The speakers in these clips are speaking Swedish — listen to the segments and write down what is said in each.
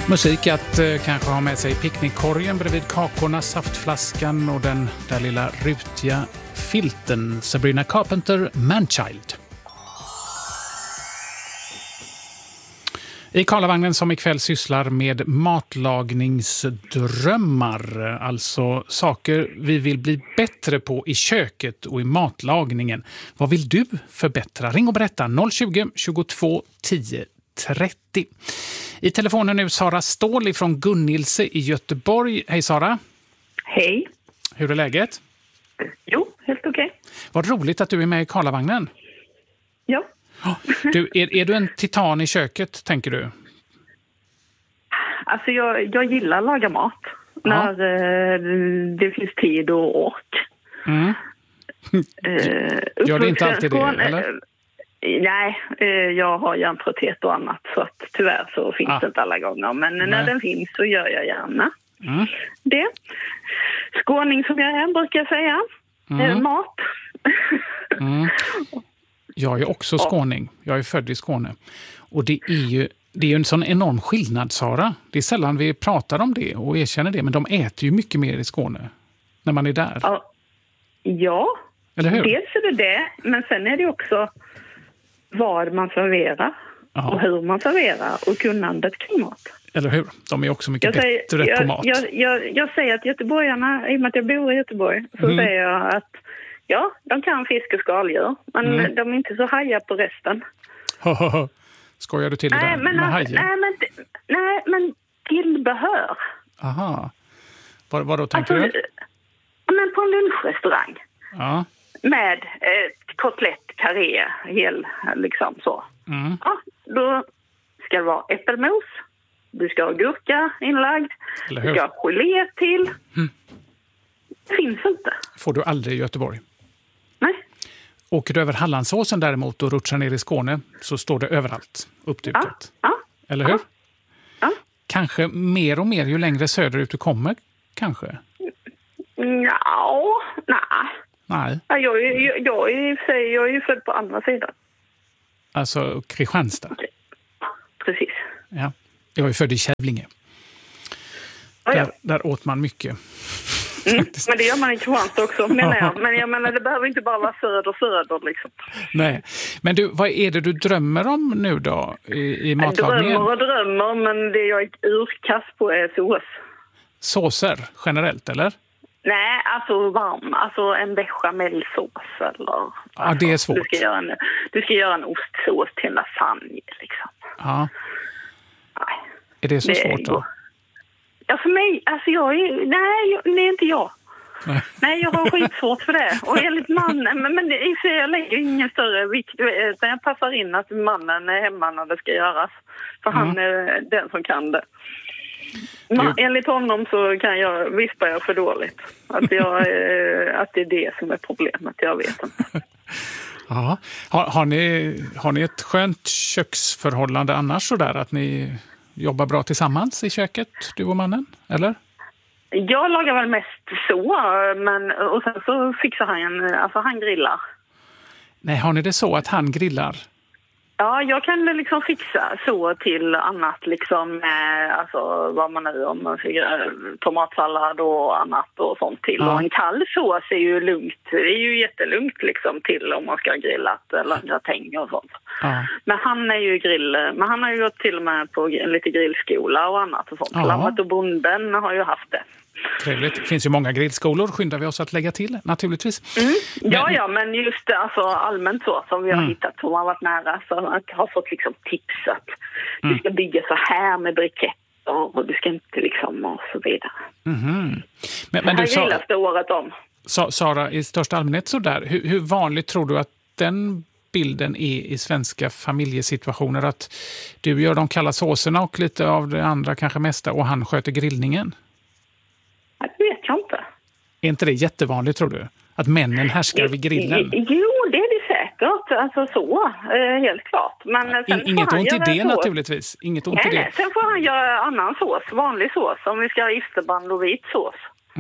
Musik att kanske ha med sig picknickkorgen bredvid kakorna, saftflaskan och den där lilla rutiga filten. Sabrina Carpenter, Manchild. I Karlavagnen som ikväll sysslar med matlagningsdrömmar, alltså saker vi vill bli bättre på i köket och i matlagningen. Vad vill du förbättra? Ring och berätta 020 22 10 30. I telefonen nu Sara Ståhl från Gunnilse i Göteborg. Hej Sara. Hej. Hur är läget? Jo, helt okej. Vad roligt att du är med i Karlavagnen. Ja. Du, är du en titan i köket, tänker du? Alltså jag gillar att laga mat. Ja. När det finns tid och ork. Mm. Gör det inte alltid det, eller? Nej, jag har hjärntrötthet och annat, så att tyvärr så finns det inte alla gånger. Men när den finns så gör jag gärna det. Skåning som jag är, brukar jag säga. Mat. Jag är också skåning. Jag är född i Skåne. Och det är ju en sån enorm skillnad, Sara. Det är sällan vi pratar om det och erkänner det. Men de äter ju mycket mer i Skåne när man är där. Ja, eller hur? Dels är det. Men sen är det också vad man serverar. Aha. Och hur man serverar och kunnandet kring mat. Eller hur? De är också mycket bättre på mat. Jag säger att göteborgarna, i och med att jag bor i Göteborg, så säger jag att de kan fisk och skaldjur, men de är inte så hajar på resten. Skojar du till det där med hajar? Nej, men tillbehör. Aha. Vad då tänker du? Men på en lunchrestaurang. Ja. Med kotlett, karré, liksom så. Ja, då ska det vara äppelmos. Du ska ha gurka inlagd. Du ska ha gelé till. Det finns inte. Får du aldrig i Göteborg? Nej. Åker du över Hallandsåsen däremot och rutschar ner i Skåne så står det överallt uppdukat. Ja. Eller hur? Ja. Kanske mer och mer ju längre söderut du kommer, kanske? Nej. Nej. Jag är ju född på andra sidan. Alltså Kristianstad? Precis. Ja. Jag är född i Kävlinge. Där åt man mycket. Men det gör man i Kristianstad också, menar jag. Men jag menar, det behöver inte bara vara söder liksom. Nej. Men du, vad är det du drömmer om nu då i matlagningen? Drömmer, men det jag är urkast på är sås. Såser generellt, eller? Nej, alltså varm. Alltså en bechamelsås eller... Ja, det är svårt. Du ska göra en ostsås till en lasagne, liksom. Ja. Nej. Är det så svårt då? Ja, för mig, alltså det är inte jag. Nej, jag har skitsvårt för det. Och enligt mannen, men jag lägger ingen större vikt. Jag passar in att mannen är hemma när det ska göras. För han är den som kan det. Enligt honom så vispar jag för dåligt. Att det är det som är problemet, jag vet inte. Ja. Har ni ett skönt köksförhållande annars så där att ni jobbar bra tillsammans i köket, du och mannen, eller? Jag lagar väl mest så, och sen så fixar han grillar. Nej, har ni det så att han grillar? Ja, jag kan liksom fixa så till annat, liksom, alltså vad man nu, om man ska tomatsallad och annat och sånt till. Ja. Och en kall sås är ju lugnt, det är ju jättelugnt liksom till om man ska ha grillat eller gratäng och sånt. Ja. Men han är ju men han har ju gått till och med på lite grillskola och annat och sånt. Ja. Lammet och bonden har ju haft det. Trevligt. Det finns ju många grillskolor, skyndar vi oss att lägga till, naturligtvis. Men just alltså allmänt så som vi har hittat, som har varit nära, så har fått liksom tips att du ska bygga så här med briketter och du ska inte liksom och så vidare. Men du sa året om. Sara, i största allmänhet så där, hur vanligt tror du att den bilden är i svenska familjesituationer, att du gör de kalla såserna och lite av det andra kanske mesta och han sköter grillningen? Det vet jag inte. Är inte det jättevanligt, tror du? Att männen härskar vid grillen? Jo, det är det säkert. Alltså så, helt klart. Men sen inget ont i det naturligtvis. Inget ont i det. Sen får han göra annan sås, vanlig sås. Om vi ska ha isterband och vit sås.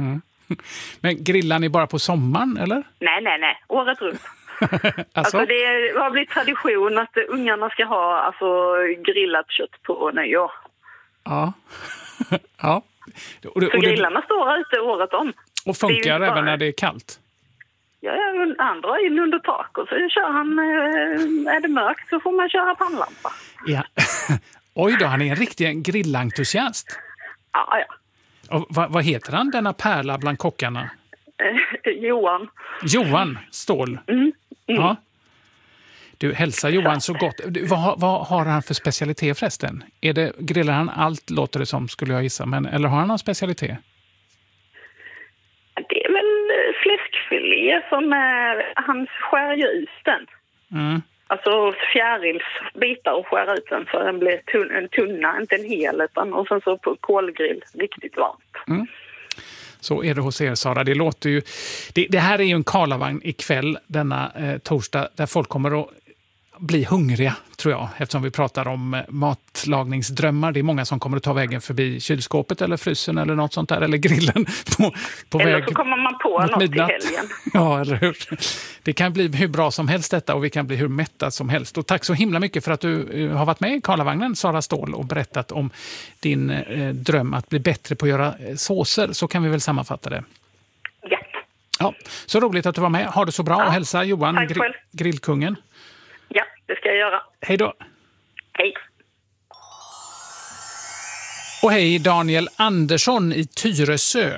Men grillar ni bara på sommaren, eller? Nej. Året runt. Alltså det har blivit tradition att ungarna ska ha grillat kött på nyår. Ja. Ja. För grillarna står ute året om. Och funkar även när det är kallt? Ja, han drar in under tak och så kör han, är det mörkt så får man köra pannlampa. Ja. Oj då, han är en riktig grillentusiast. Ja. Och vad heter han, denna pärla bland kockarna? Johan. Johan Ståhl. Ja. Du, hälsa Johan så gott. Vad har han för specialitet förresten? Grillar han allt, låter det som, skulle jag gissa. Eller har han någon specialitet? Det är väl fläskfilé som han skär ju ut den. Alltså fjärilsbitar och skär ut den så den blir en tunna, inte en hel utan, och sen så på kolgrill, riktigt varmt. Så är det hos er, Sara. Det låter ju... Det här är ju en Karlavagn ikväll, denna torsdag, där folk kommer att bli hungriga, tror jag, eftersom vi pratar om matlagningsdrömmar. Det är många som kommer att ta vägen förbi kylskåpet eller frysen eller något sånt där, eller grillen på eller väg. Eller så kommer man på något midnatt. I helgen. Ja, eller hur? Det kan bli hur bra som helst detta, och vi kan bli hur mätta som helst. Och tack så himla mycket för att du har varit med i Karlavagnen, Sara Ståhl, och berättat om din dröm att bli bättre på att göra såser. Så kan vi väl sammanfatta det. Ja, så roligt att du var med. Ha det så bra och hälsa Johan, grillkungen. Ja, det ska jag göra. Hej då. Hej. Och hej, Daniel Andersson i Tyresö.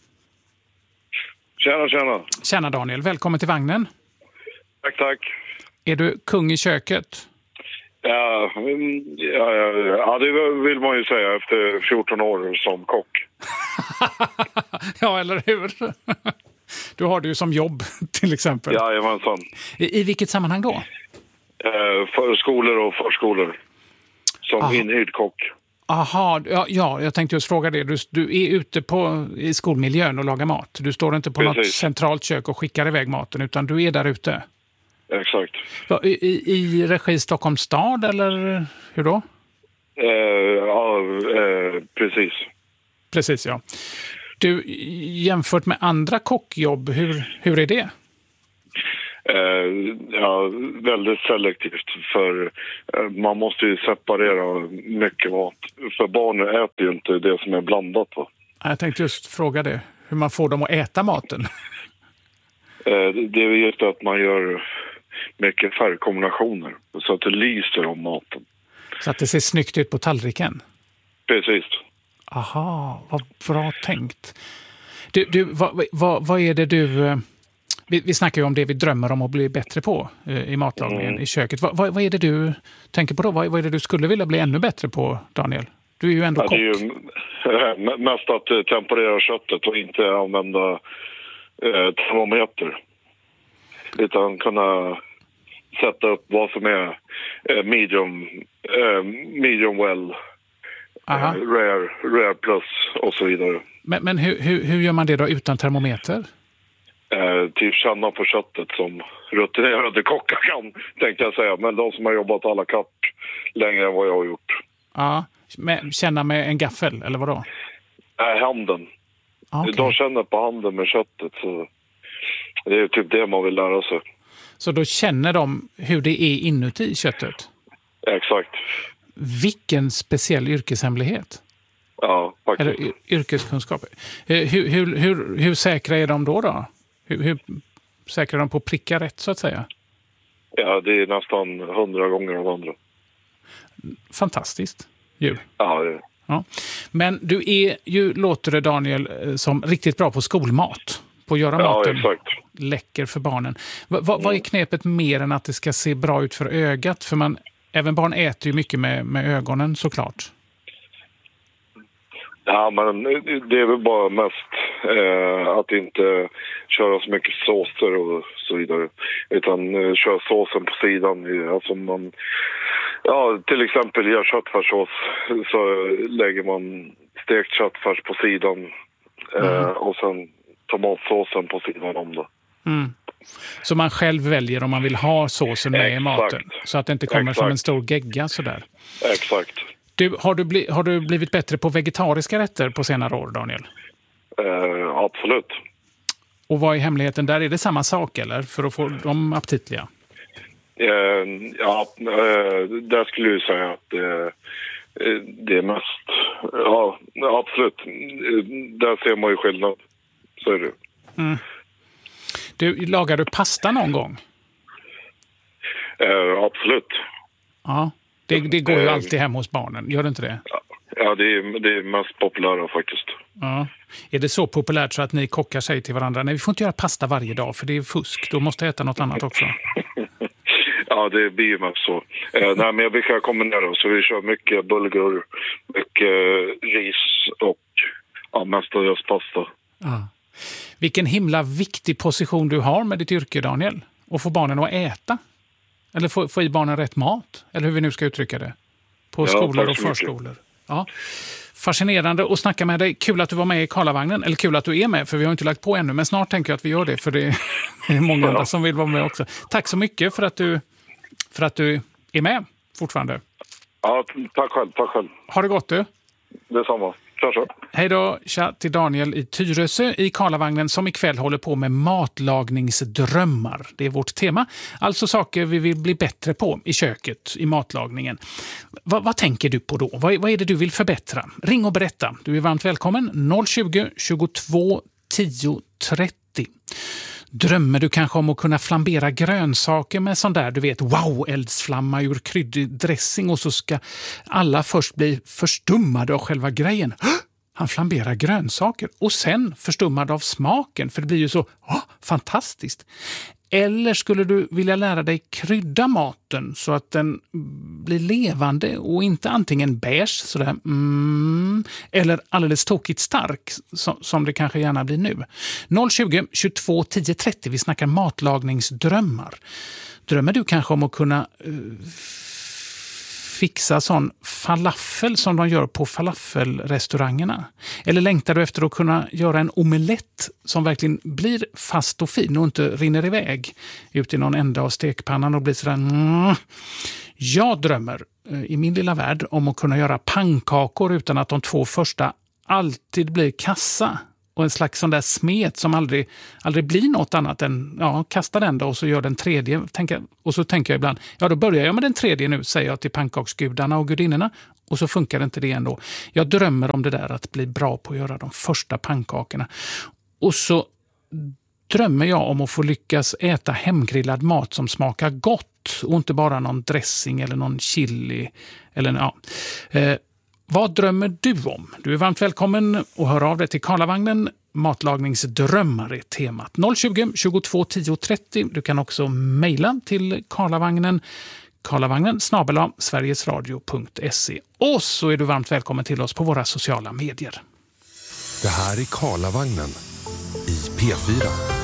Tjena. Tjena Daniel, välkommen till vagnen. Tack. Är du kung i köket? Ja, det vill man ju säga efter 14 år som kock. Ja, eller hur? Du har det ju som jobb, till exempel. Jajamensan. I vilket sammanhang då? För skolor och förskolor. Som inhyrd kock. Aha, ja, jag tänkte just fråga det. Du är ute i skolmiljön och lagar mat. Du står inte på något centralt kök och skickar iväg maten, utan du är där ute. Exakt. I regi Stockholms stad, eller hur då? Precis. Precis, ja. Du, jämfört med andra kockjobb, hur är det? Väldigt selektivt, för man måste ju separera mycket mat. För barn äter ju inte det som är blandat. Va? Jag tänkte just fråga det, hur man får dem att äta maten. Det är just att man gör mycket färgkombinationer så att det lyser om maten. Så att det ser snyggt ut på tallriken? Precis. Aha, vad bra tänkt. Du, vad är det du... Vi snackar ju om det vi drömmer om att bli bättre på i matlagningen, i köket. Vad är det du tänker på då? Vad är det du skulle vilja bli ännu bättre på, Daniel? Du är ju ändå kock. Det är ju mest att temperera köttet och inte använda termometer. Utan kunna sätta upp vad som är medium well, rare plus och så vidare. Men hur gör man det då utan termometer? Typ känna på köttet som rutinerade kockar kan, tänkte jag säga. Men de som har jobbat alla kapp längre än vad jag har gjort. Ja, känna med en gaffel, eller vadå? Handen. Okay. De känner på handen med köttet, så det är typ det man vill lära sig. Så då känner de hur det är inuti köttet? Exakt. Vilken speciell yrkeshemlighet. Ja, faktiskt. Eller yrkeskunskap. Hur säkra är de då? Hur säkra är de på att pricka rätt, så att säga? Ja, det är nästan 100 gånger av andra. Fantastiskt. Ju. Ja. Men du är ju, låter det, Daniel, som riktigt bra på skolmat. På att göra maten läcker för barnen. Vad är knepet mer än att det ska se bra ut för ögat? För även barn äter ju mycket med ögonen, såklart. Ja, men det är väl bara mest att inte köra så mycket såser och så vidare. Utan köra såsen på sidan. Alltså till exempel gör köttfärssås, så lägger man stekt köttfärs på sidan och sen tomatsåsen på sidan om det. Mm. Så man själv väljer om man vill ha såsen med i maten. Så att det inte kommer som en stor gegga sådär. Exakt. Du, har du blivit bättre på vegetariska rätter på senare år, Daniel? Absolut. Och vad är hemligheten där? Är det samma sak, eller? För att få dem aptitliga? Där skulle jag säga att det är mest Ja, absolut. Där ser man ju skillnad. Så är det. Mm. Lagar du pasta någon gång? Absolut. Ja, det går ju alltid hem hos barnen. Gör det inte det? Ja, det är mest populära faktiskt. Ja. Är det så populärt så att ni kockar säger till varandra, nej vi får inte göra pasta varje dag för det är fusk, då måste jag äta något annat också? Ja, det blir ju mest så. Nej, men vi kan kombinera så vi kör mycket bulgur, mycket ris och mestadels pasta. Ja. Vilken himla viktig position du har med ditt yrke, Daniel. Och få barnen att äta. Eller få i barnen rätt mat. Eller hur vi nu ska uttrycka det. På skolor och förskolor. Ja. Fascinerande att snacka med dig. Kul att du var med i Karlavagnen. Eller kul att du är med, för vi har inte lagt på ännu. Men snart tänker jag att vi gör det, för det är många andra som vill vara med också. Tack så mycket för att du är med fortfarande. Ja, tack själv. Ha det gott du. Detsamma. Tja. Hej då, tja till Daniel i Tyresö i Karlavagnen som ikväll håller på med matlagningsdrömmar. Det är vårt tema. Alltså saker vi vill bli bättre på i köket, i matlagningen. Vad tänker du på då? Vad är det du vill förbättra? Ring och berätta. Du är varmt välkommen. 020 22 10 30. Drömmer du kanske om att kunna flambera grönsaker med sån där, du vet, eldsflamma ur kryddig dressing och så ska alla först bli förstummade av själva grejen. Han flamberar grönsaker och sen förstummad av smaken, för det blir ju så fantastiskt. Eller skulle du vilja lära dig krydda maten så att den blir levande och inte antingen beige sådär, eller alldeles tokigt stark som det kanske gärna blir nu. 020 22 10 30, vi snackar matlagningsdrömmar. Drömmer du kanske om att kunna fixa sån falafel som de gör på falafelrestaurangerna? Eller längtar du efter att kunna göra en omelett som verkligen blir fast och fin och inte rinner iväg ut i någon ända av stekpannan och blir sådär... Jag drömmer i min lilla värld om att kunna göra pannkakor utan att de 2 första alltid blir kassa. Och en slags sån där smet som aldrig blir något annat än, kasta den då och så gör den tredje. Och så tänker jag ibland, då börjar jag med den tredje nu, säger jag till pannkaksgudarna och gudinnorna. Och så funkar inte det ändå. Jag drömmer om det där att bli bra på att göra de första pannkakorna. Och så drömmer jag om att få lyckas äta hemgrillad mat som smakar gott. Och inte bara någon dressing eller någon chili. Eller vad drömmer du om? Du är varmt välkommen och hör av dig till Karlavagnen. Matlagningsdrömmar är temat. 020 22 10 30. Du kan också mejla till Karlavagnen. Karlavagnen@sverigesradio.se. Och så är du varmt välkommen till oss på våra sociala medier. Det här är Karlavagnen i P4.